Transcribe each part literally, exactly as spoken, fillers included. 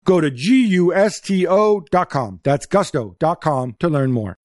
Go to gusto dot com. That's gusto dot com to learn more.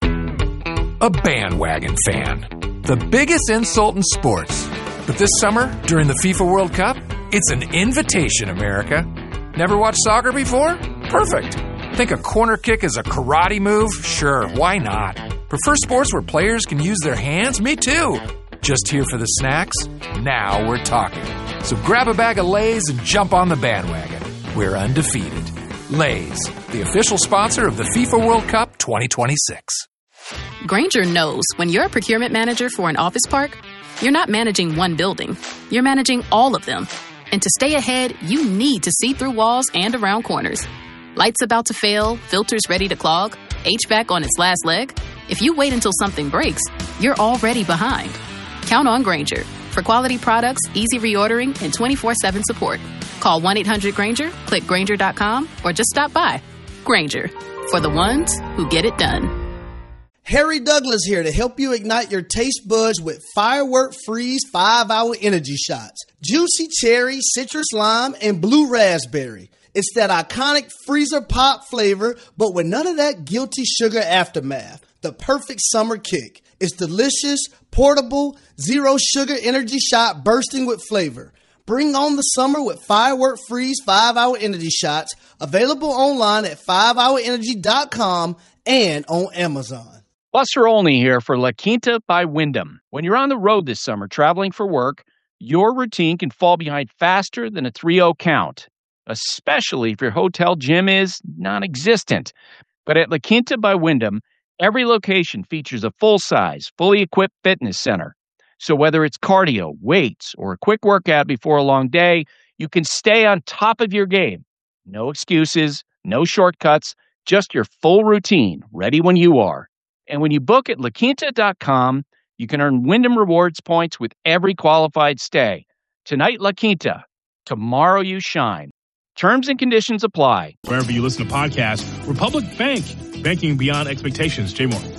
A bandwagon fan. The biggest insult in sports. But this summer, during the FIFA World Cup, it's an invitation, America. Never watched soccer before? Perfect. Think a corner kick is a karate move? Sure, why not? Prefer sports where players can use their hands? Me too. Just here for the snacks? Now we're talking. So grab a bag of Lay's and jump on the bandwagon. We're undefeated. Lay's, the official sponsor of the FIFA World Cup twenty twenty-six. Grainger knows when you're a procurement manager for an office park, you're not managing one building. You're managing all of them. And to stay ahead, you need to see through walls and around corners. Lights about to fail, filters ready to clog, H V A C on its last leg. If you wait until something breaks, you're already behind. Count on Grainger for quality products, easy reordering, and twenty-four seven support. Call one eight hundred Grainger, click Grainger dot com, or just stop by. Grainger, for the ones who get it done. Harry Douglas here to help you ignite your taste buds with Firework Freeze five hour Energy Shots. Juicy cherry, citrus lime, and blue raspberry. It's that iconic freezer pop flavor, but with none of that guilty sugar aftermath. The perfect summer kick. It's delicious, portable, zero sugar energy shot bursting with flavor. Bring on the summer with Firework Freeze five hour Energy Shots. Available online at five hour energy dot com and on Amazon. Buster Olney here for La Quinta by Wyndham. When you're on the road this summer traveling for work, your routine can fall behind faster than a three oh count, especially if your hotel gym is non-existent. But at La Quinta by Wyndham, every location features a full-size, fully equipped fitness center. So whether it's cardio, weights, or a quick workout before a long day, you can stay on top of your game. No excuses, no shortcuts, just your full routine, ready when you are. And when you book at La Quinta dot com, you can earn Wyndham Rewards points with every qualified stay. Tonight, La Quinta. Tomorrow, you shine. Terms and conditions apply. Wherever you listen to podcasts, Republic Bank, banking beyond expectations. Jay Moore.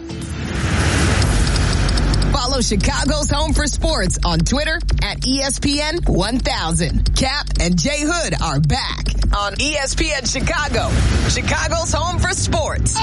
Follow Chicago's Home for Sports on Twitter at E S P N one thousand. Cap and Jay Hood are back on E S P N Chicago, Chicago's Home for Sports.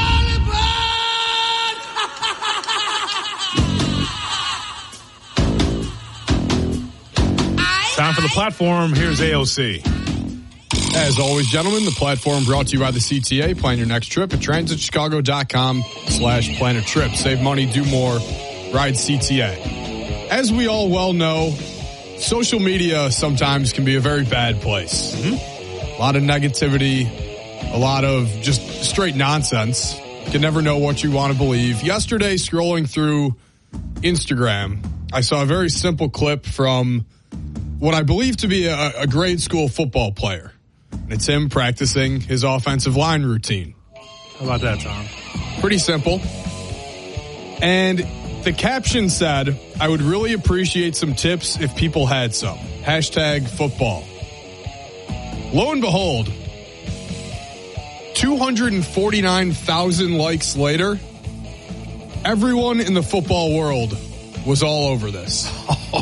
Time for the platform. Here's A O C. As always, gentlemen, the platform brought to you by the C T A. Plan your next trip at transit chicago dot com slash plan a trip. Save money, do more, ride C T A. As we all well know, social media sometimes can be a very bad place. Mm-hmm. A lot of negativity, a lot of just straight nonsense. You can never know what you want to believe. Yesterday, scrolling through Instagram, I saw a very simple clip from what I believe to be a, a grade school football player. It's him practicing his offensive line routine. How about that, Tom? Pretty simple. And the caption said, I would really appreciate some tips if people had some. Hashtag football. Lo and behold, two hundred forty-nine thousand likes later, everyone in the football world was all over this.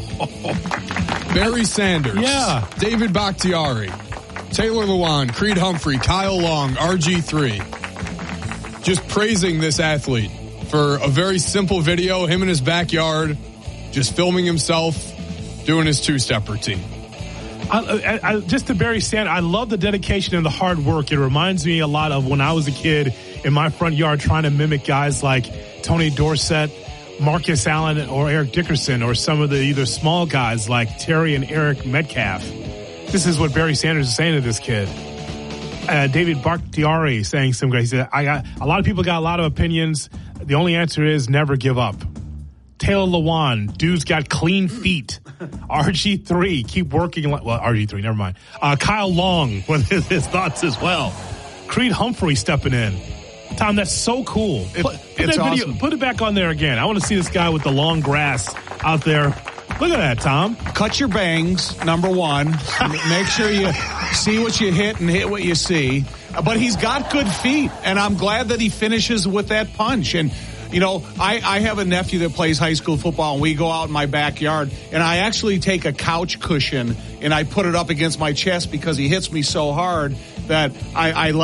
Barry Sanders, yeah. David Bakhtiari, Taylor Lewan, Creed Humphrey, Kyle Long, R G three. Just praising this athlete for a very simple video, him in his backyard, just filming himself, doing his two-step routine. I, I, I, just to Barry Sanders, I love the dedication and the hard work. It reminds me a lot of when I was a kid in my front yard trying to mimic guys like Tony Dorsett, Marcus Allen, or Eric Dickerson, or some of the either small guys like Terry and Eric Metcalf. This is what Barry Sanders is saying to this kid. Uh, David Bakhtiari saying some guy. He said, I got a lot of people got a lot of opinions. The only answer is never give up. Taylor Lewan, dude's got clean feet. R G three, keep working. Well, R G three, never mind. Uh, Kyle Long with his, his thoughts as well. Creed Humphrey stepping in. Tom, that's so cool. It, put, put, that video, awesome. Put it back on there again. I want to see this guy with the long grass out there. Look at that, Tom. Cut your bangs, number one. Make sure you see what you hit and hit what you see. But he's got good feet, and I'm glad that he finishes with that punch. And, you know, I, I have a nephew that plays high school football, and we go out in my backyard, and I actually take a couch cushion, and I put it up against my chest because he hits me so hard that I, I